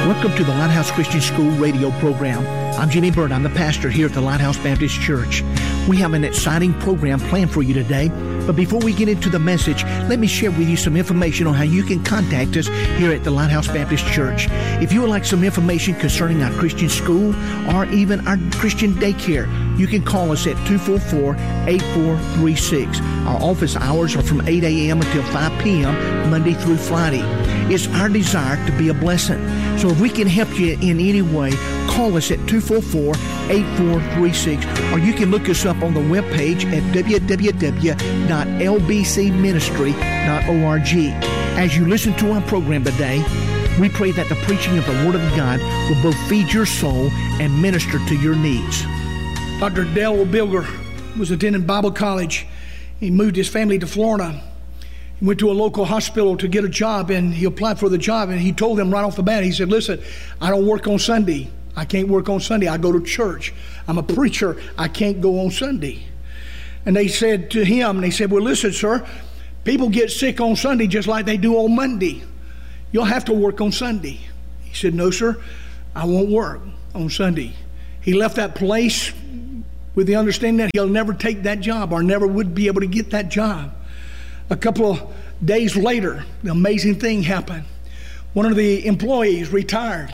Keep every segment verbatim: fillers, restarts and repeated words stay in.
Welcome to the Lighthouse Christian School radio program. I'm Jimmy Bird. I'm the pastor here at the Lighthouse Baptist Church. We have an exciting program planned for you today. But before we get into the message, let me share with you some information on how you can contact us here at the Lighthouse Baptist Church. If you would like some information concerning our Christian school or even our Christian daycare, you can call us at two four four, eight four three six. Our office hours are from eight a.m. until five p.m. Monday through Friday. It's our desire to be a blessing. So if we can help you in any way, call us at two four four, eight four three six, or you can look us up on the webpage at w w w dot l b c ministry dot org. As you listen to our program today, we pray that the preaching of the Word of God will both feed your soul and minister to your needs. Doctor Dale Bilger was attending Bible college. He moved his family to Florida. He went to a local hospital to get a job, and he applied for the job, and he told them right off the bat, he said, listen, I don't work on Sunday. I can't work on Sunday. I go to church. I'm a preacher. I can't go on Sunday. And they said to him, they said, well, listen, sir, people get sick on Sunday just like they do on Monday. You'll have to work on Sunday. He said, no, sir, I won't work on Sunday. He left that place with the understanding that he'll never take that job or never would be able to get that job. A couple of days later, the amazing thing happened. One of the employees retired,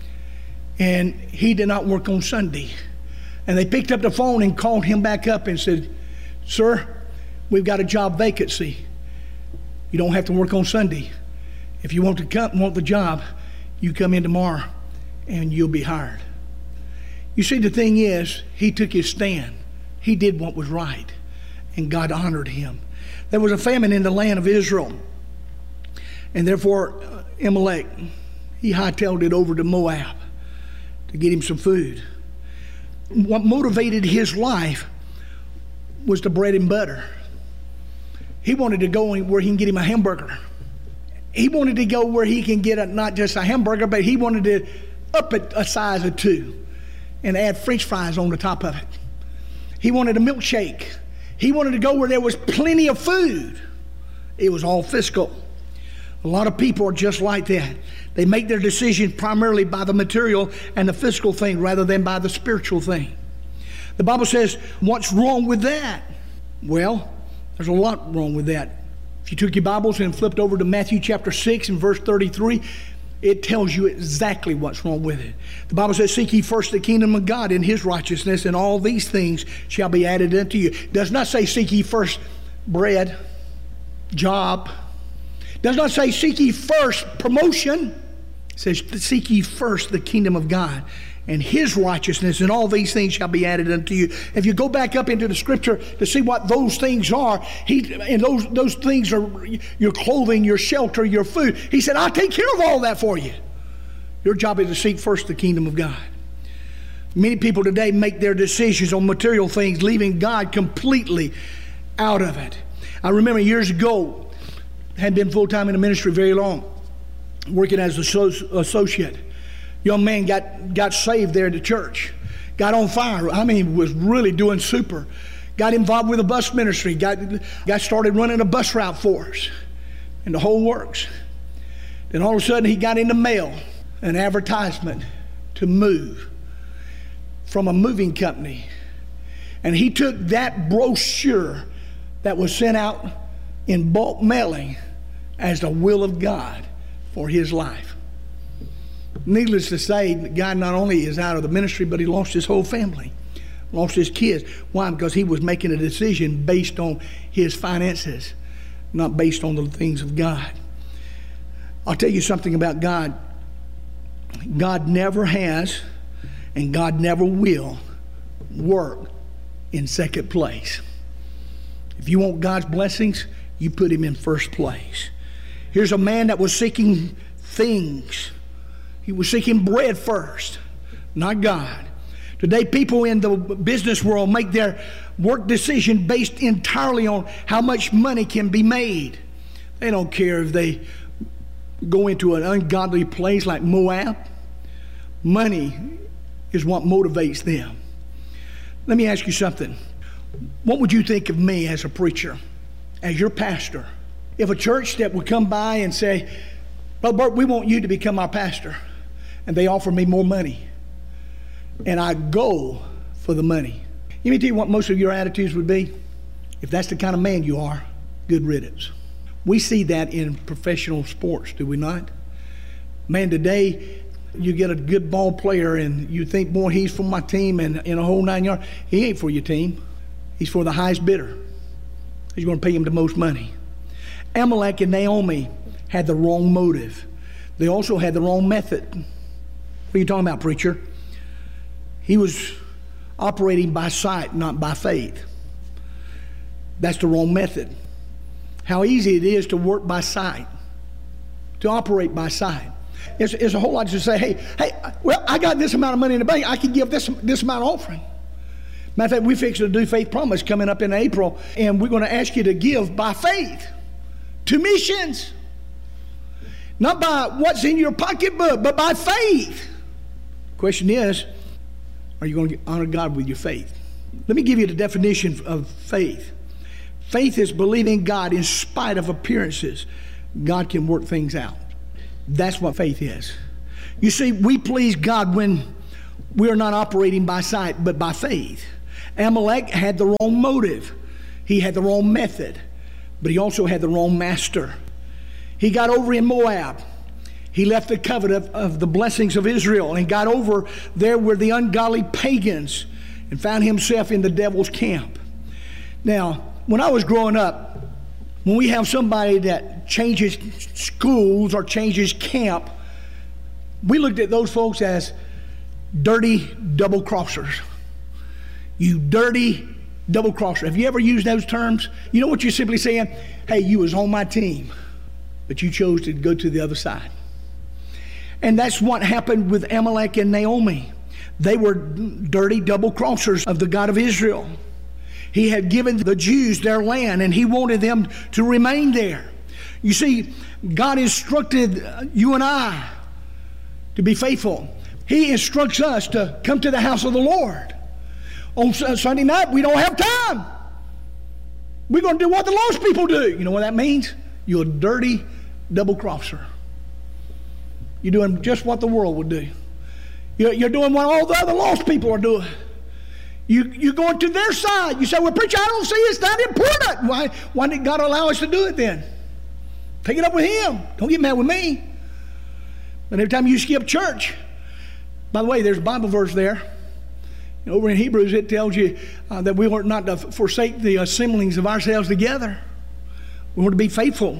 and he did not work on Sunday. And they picked up the phone and called him back up and said, sir, we've got a job vacancy. You don't have to work on Sunday. If you want to come, want the job, you come in tomorrow and you'll be hired. You see, the thing is, he took his stand. He did what was right, and God honored him. There was a famine in the land of Israel, and therefore Amalek, he hightailed it over to Moab to get him some food. What motivated his life was the bread and butter. He wanted to go where he can get him a hamburger. He wanted to go where he can get a, not just a hamburger, but he wanted to up it a size or two and add French fries on the top of it. He wanted a milkshake. He wanted to go where there was plenty of food. It was all fiscal. A lot of people are just like that. They make their decision primarily by the material and the physical thing rather than by the spiritual thing. The Bible says, what's wrong with that? Well, there's a lot wrong with that. If you took your Bibles and flipped over to Matthew chapter six and verse thirty-three, it tells you exactly what's wrong with it. The Bible says, seek ye first the kingdom of God and his righteousness, and all these things shall be added unto you. It does not say seek ye first bread, job. It does not say seek ye first promotion. It says seek ye first the kingdom of God and his righteousness, and all these things shall be added unto you. If you go back up into the scripture to see what those things are, he and those those things are your clothing, your shelter, your food. He said, I'll take care of all that for you. Your job is to seek first the kingdom of God. Many people today make their decisions on material things, leaving God completely out of it. I remember years ago, had been full-time in the ministry very long, working as an associate. Young man got, got saved there at the church, got on fire. I mean, was really doing super. Got involved with the bus ministry, got, got started running a bus route for us, and the whole works. Then all of a sudden he got in the mail an advertisement to move from a moving company. And he took that brochure that was sent out in bulk mailing as the will of God for his life. Needless to say, the guy not only is out of the ministry, but he lost his whole family, lost his kids. Why? Because he was making a decision based on his finances, not based on the things of God. I'll tell you something about God. God never has, and God never will work in second place. If you want God's blessings, you put him in first place. Here's a man that was seeking things. He was seeking bread first, not God. Today, people in the business world make their work decision based entirely on how much money can be made. They don't care if they go into an ungodly place like Moab. Money is what motivates them. Let me ask you something. What would you think of me as a preacher, as your pastor, if a church that would come by and say, Brother Bert, we want you to become our pastor. and they offer me more money. And I go for the money. Let me tell you what most of your attitudes would be. If that's the kind of man you are, good riddance. We see that in professional sports, do we not? Man, today you get a good ball player and you think, boy, he's for my team and in a whole nine yards. He ain't for your team. He's for the highest bidder. He's going to pay him the most money. Amalek and Naomi had the wrong motive. They also had the wrong method. What are you talking about, preacher? He was operating by sight, not by faith. That's the wrong method. How easy it is to work by sight, to operate by sight. It's, it's a whole lot to say, hey, hey, well, I got this amount of money in the bank. I can give this, this amount of offering. Matter of fact, we're fixing to do Faith Promise coming up in April, and we're going to ask you to give by faith to missions. Not by what's in your pocketbook, but by faith. Question is, are you going to honor God with your faith? Let me give you the definition of faith. Faith is believing God in spite of appearances. God can work things out. That's what faith is. You see, we please God when we're not operating by sight, but by faith. Amalek had the wrong motive. He had the wrong method, but he also had the wrong master. He got over in Moab. He left the covenant of, of the blessings of Israel and got over there where the ungodly pagans and found himself in the devil's camp. Now, when I was growing up, when we have somebody that changes schools or changes camp, we looked at those folks as dirty double-crossers. You dirty double-crosser. Have you ever used those terms? You know what you're simply saying? Hey, you was on my team, but you chose to go to the other side. And that's what happened with Amalek and Naomi. They were dirty double-crossers of the God of Israel. He had given the Jews their land, and he wanted them to remain there. You see, God instructed you and I to be faithful. He instructs us to come to the house of the Lord. On Sunday night, we don't have time. We're going to do what the lost people do. You know what that means? You're a dirty double-crosser. You're doing just what the world would do. You're, you're doing what all the other lost people are doing. You, you're going to their side. You say, well, preacher, I don't see it's that important. Why, why did God allow us to do it then? Take it up with him. Don't get mad with me. But every time you skip church, by the way, there's a Bible verse there. Over in Hebrews, it tells you uh, that we ought not to forsake the assemblings of ourselves together. We want to be faithful.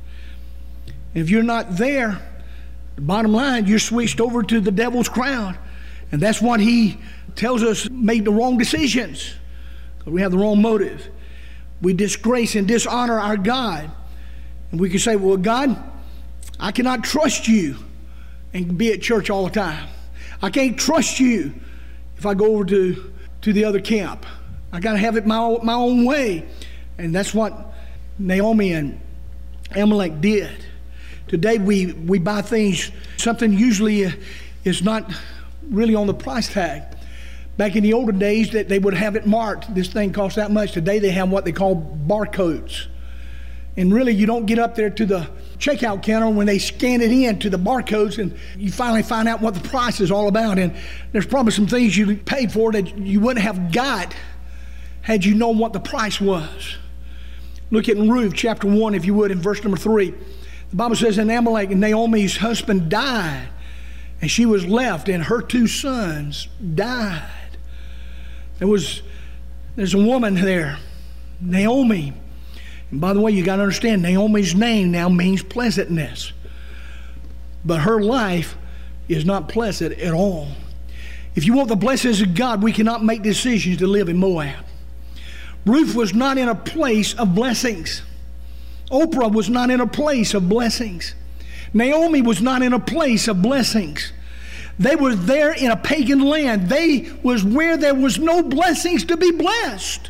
And if you're not there, the bottom line, you're switched over to the devil's crowd. And that's what he tells us made the wrong decisions. Because we have the wrong motive. We disgrace and dishonor our God. And we can say, well, God, I cannot trust you and be at church all the time. I can't trust you if I go over to, to the other camp. I got to have it my, my own way. And that's what Naomi and Amalek did. Today we, we buy things, something usually is not really on the price tag. Back in the olden days, that they would have it marked. This thing costs that much. Today they have what they call barcodes. And really you don't get up there to the checkout counter when they scan it in to the barcodes and you finally find out what the price is all about. And there's probably some things you paid for that you wouldn't have got had you known what the price was. Look at Ruth chapter one, if you would, in verse number three. The Bible says, and Amalek, Naomi's husband, died, and she was left, and her two sons died. There was, there's a woman there, Naomi. And by the way, you got to understand, Naomi's name now means pleasantness. But her life is not pleasant at all. If you want the blessings of God, we cannot make decisions to live in Moab. Ruth was not in a place of blessings. Oprah was not in a place of blessings. Naomi was not in a place of blessings. They were there in a pagan land. They was where there was no blessings to be blessed.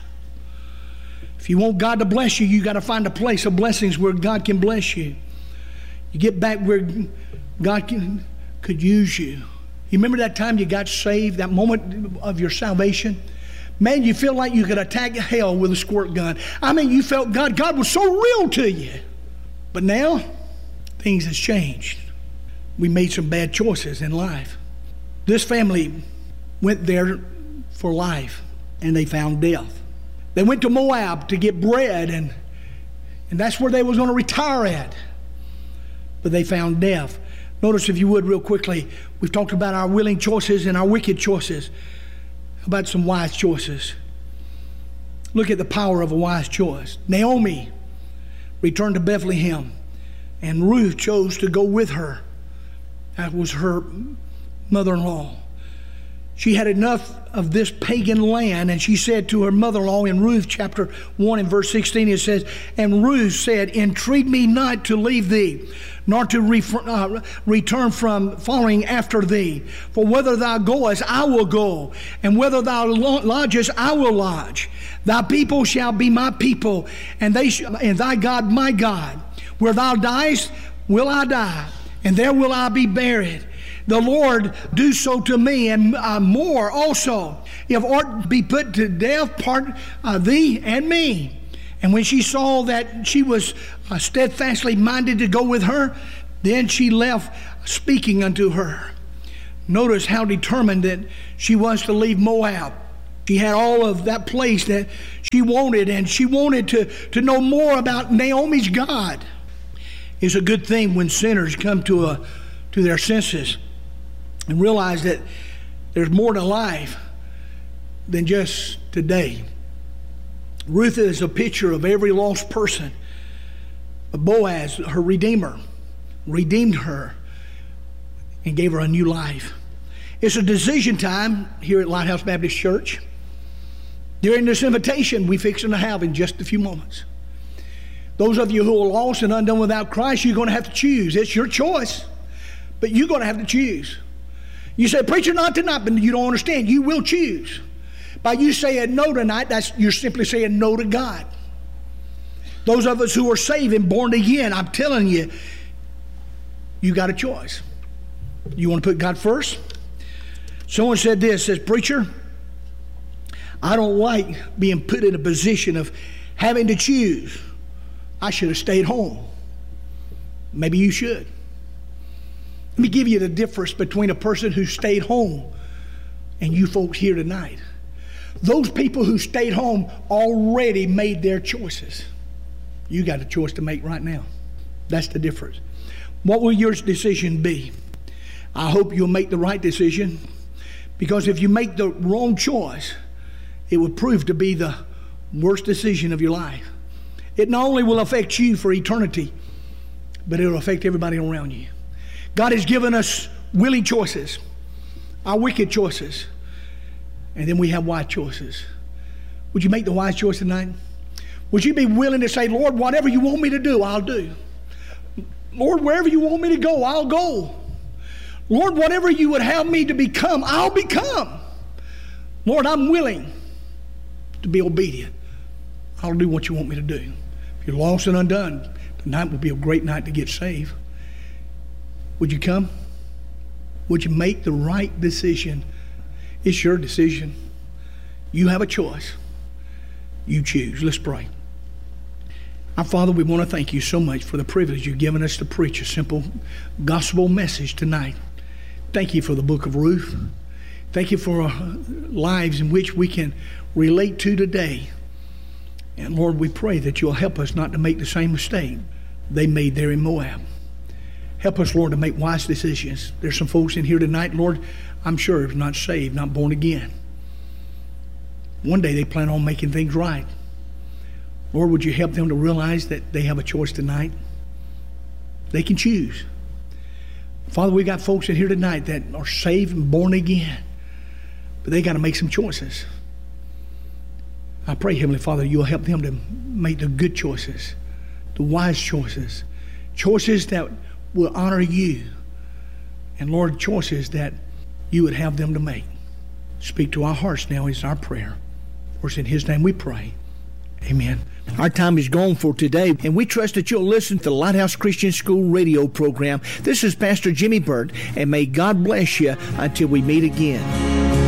If you want God to bless you, you got to find a place of blessings where God can bless you. You get back where God can, could use you. You remember that time you got saved, that moment of your salvation? Man, you feel like you could attack hell with a squirt gun. I mean, you felt God. God was so real to you. But now, things has changed. we made some bad choices in life. This family went there for life, and they found death. They went to Moab to get bread, and, and that's where they was going to retire at. But they found death. Notice, if you would, real quickly, we've talked about our willing choices and our wicked choices. How about some wise choices? Look at the power of a wise choice. Naomi returned to Bethlehem, and Ruth chose to go with her. That was her mother-in-law. She had enough of this pagan land, and she said to her mother-in-law in Ruth chapter one and verse sixteen, it says, and Ruth said, entreat me not to leave thee, nor to re- uh, return from following after thee. For whether thou goest, I will go, and whether thou lodgest, I will lodge. Thy people shall be my people, and they sh- and thy God my God. Where thou diest, will I die, and there will I be buried. The Lord do so to me, and uh, more also, if aught be put to death, part uh, thee and me. And when she saw that she was uh, steadfastly minded to go with her, then she left speaking unto her. Notice how determined that she was to leave Moab. She had all of that place that she wanted, and she wanted to, to know more about Naomi's God. It's a good thing when sinners come to a to their senses and realize that there's more to life than just today. Ruth is a picture of every lost person. But Boaz, her Redeemer, redeemed her and gave her a new life. It's a decision time here at Lighthouse Baptist Church. During this invitation we fixing to have in just a few moments. Those of you who are lost and undone without Christ, you're going to have to choose. It's your choice, but you're going to have to choose. You say, preacher, not tonight, but you don't understand. You will choose. By you saying no tonight, that's you're simply saying no to God. Those of us who are saved and born again, I'm telling you, you got a choice. You want to put God first? Someone said this, says, preacher, I don't like being put in a position of having to choose. I should have stayed home. Maybe you should. Let me give you the difference between a person who stayed home and you folks here tonight. Those people who stayed home already made their choices. You got a choice to make right now. That's the difference. What will your decision be? I hope you'll make the right decision, because if you make the wrong choice, it will prove to be the worst decision of your life. It not only will affect you for eternity, but it will affect everybody around you. God has given us willing choices, our wicked choices, and then we have wise choices. Would you make the wise choice tonight? Would you be willing to say, Lord, whatever you want me to do, I'll do. Lord, wherever you want me to go, I'll go. Lord, whatever you would have me to become, I'll become. Lord, I'm willing to be obedient. I'll do what you want me to do. If you're lost and undone, tonight will be a great night to get saved. Would you come? Would you make the right decision? It's your decision. You have a choice. You choose. Let's pray. Our Father, we want to thank you so much for the privilege you've given us to preach a simple gospel message tonight. Thank you for the book of Ruth. Thank you for uh, lives in which we can relate to today. And Lord, we pray that you'll help us not to make the same mistake they made there in Moab. Help us, Lord, to make wise decisions. There's some folks in here tonight, Lord, I'm sure not saved, not born again. One day they plan on making things right. Lord, would you help them to realize that they have a choice tonight? They can choose. Father, we got folks in here tonight that are saved and born again, but they got to make some choices. I pray, Heavenly Father, you'll help them to make the good choices, the wise choices, choices that will honor you, and Lord, choices that you would have them to make. Speak to our hearts now is our prayer. For it's in His name we pray. Amen. Our time is gone for today, and we trust that you'll listen to the Lighthouse Christian School radio program. This is Pastor Jimmy Burt, and may God bless you until we meet again.